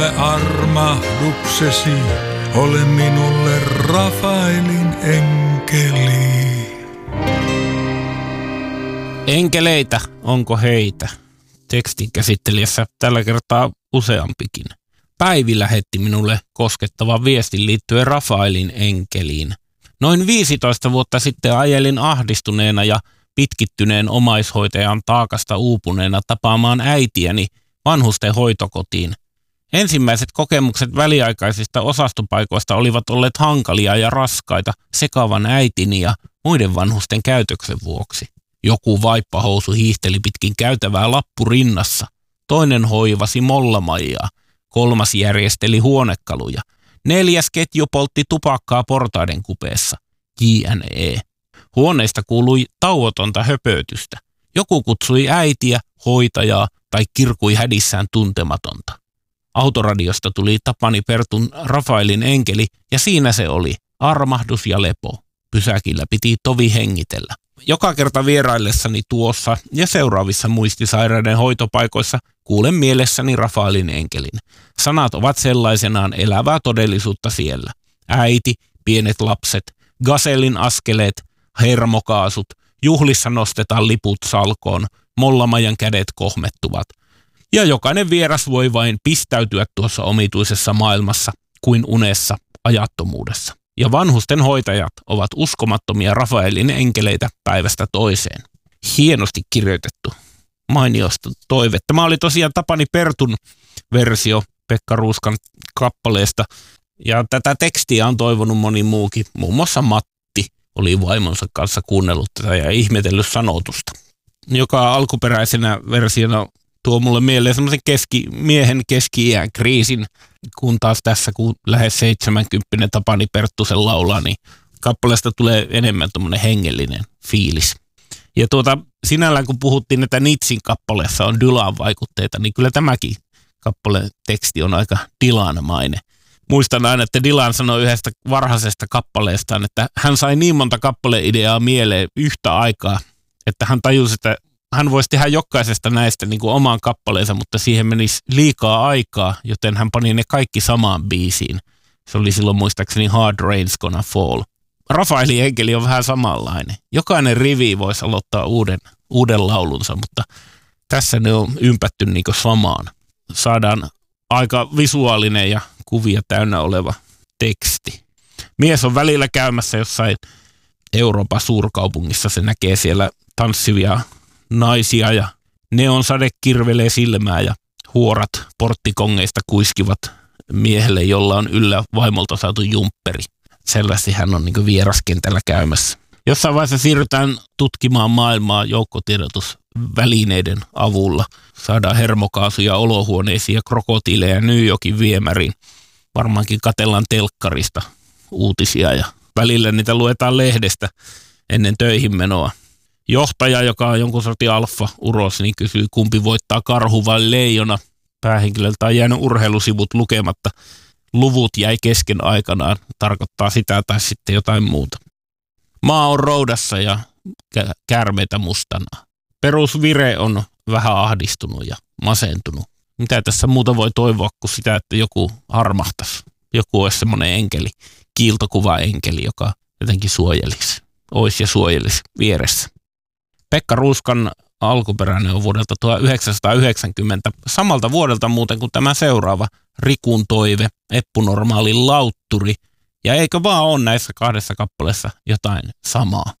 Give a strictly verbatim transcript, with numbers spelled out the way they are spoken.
Armahduksesi ole minulle Rafaelin enkeli. Enkeleitä, onko heitä? Tekstin käsittelijässä tällä kertaa useampikin. Päivi lähetti minulle koskettavan viestin liittyen Rafaelin enkeliin. Noin viisitoista vuotta sitten ajelin ahdistuneena ja pitkittyneen omaishoitajan taakasta uupuneena tapaamaan äitiäni vanhusten hoitokotiin. Ensimmäiset kokemukset väliaikaisista osastopaikoista olivat olleet hankalia ja raskaita sekavan äitini ja muiden vanhusten käytöksen vuoksi. Joku vaippahousu hiihteli pitkin käytävää lappu rinnassa, toinen hoivasi mollamaijaa, kolmas järjesteli huonekaluja, neljäs ketju poltti tupakkaa portaiden kupeessa, jne. Huoneista kuului tauotonta höpötystä. Joku kutsui äitiä, hoitajaa tai kirkui hädissään tuntematonta. Autoradiosta tuli Tapani Pertun Rafaelin enkeli ja siinä se oli, armahdus ja lepo. Pysäkillä piti tovi hengitellä. Joka kerta vieraillessani tuossa ja seuraavissa muistisairaiden hoitopaikoissa kuulen mielessäni Rafaelin enkelin. Sanat ovat sellaisenaan elävää todellisuutta siellä. Äiti, pienet lapset, gasellin askeleet, hermokaasut, juhlissa nostetaan liput salkoon, mollamajan kädet kohmettuvat. Ja jokainen vieras voi vain pistäytyä tuossa omituisessa maailmassa kuin unessa, ajattomuudessa. Ja vanhusten hoitajat ovat uskomattomia Rafaelin enkeleitä päivästä toiseen. Hienosti kirjoitettu. Mainiosta toive. Tämä oli tosiaan Tapani Pertun versio Pekka Ruuskan kappaleesta. Ja tätä tekstiä on toivonut moni muukin. Muun muassa Matti oli vaimonsa kanssa kuunnellut tätä ja ihmetellyt sanotusta. Joka alkuperäisenä versiona tuo mulle mieleen semmoisen keski, miehen keski-iän kriisin, kun taas tässä, kun lähes seitsemänkymppinen Tapani Perttu sen laulaa, niin kappaleesta tulee enemmän tommoinen hengellinen fiilis. Ja tuota, sinällään kun puhuttiin, että Nitsin kappaleessa on Dylan vaikutteita, niin kyllä tämäkin kappaleen teksti on aika Dylan-mainen. Muistan aina, että Dylan sanoi yhdestä varhaisesta kappaleestaan, että hän sai niin monta kappaleideaa mieleen yhtä aikaa, että hän tajusi, että hän voisi tehdä jokaisesta näistä niin kuin omaan kappaleensa, mutta siihen menisi liikaa aikaa, joten hän pani ne kaikki samaan biisiin. Se oli silloin muistaakseni Hard Rain's Gonna Fall. Rafaelin enkeli on vähän samanlainen. Jokainen rivi voisi aloittaa uuden, uuden laulunsa, mutta tässä ne on ympätty niin kuin samaan. Saadaan aika visuaalinen ja kuvia täynnä oleva teksti. Mies on välillä käymässä jossain Euroopan suurkaupungissa. Se näkee siellä tanssivia naisia ja neonsade kirvelee silmää ja huorat porttikongeista kuiskivat miehelle, jolla on yllä vaimolta saatu jumpperi. Selvästi hän on niin kuin vieraskentällä käymässä. Jossain vaiheessa siirrytään tutkimaan maailmaa joukkotiedotusvälineiden avulla. Saadaan hermokaasuja olohuoneisiin ja krokotiileja New Yorkin viemäriin. Varmaankin katsellaan telkkarista uutisia ja välillä niitä luetaan lehdestä ennen töihin menoa. Johtaja, joka on jonkun sortin alfa-uros, niin kysyy, kumpi voittaa, karhu vai leijona. Päähenkilöltä on jäänyt urheilusivut lukematta. Luvut jäi kesken aikanaan, tarkoittaa sitä tai sitten jotain muuta. Maa on roudassa ja käärmeitä mustana. Perusvire on vähän ahdistunut ja masentunut. Mitä tässä muuta voi toivoa kuin sitä, että joku armahtaisi. Joku olisi semmoinen enkeli, kiiltokuva enkeli, joka jotenkin suojelisi. Oisi ja suojelisi vieressä. Pekka Ruuskan alkuperäinen on vuodelta tuhatyhdeksänsataayhdeksänkymmentä, samalta vuodelta muuten kuin tämä seuraava, Rikun toive, Eppu Normaalin lautturi, ja eikö vaan ole näissä kahdessa kappaleessa jotain samaa.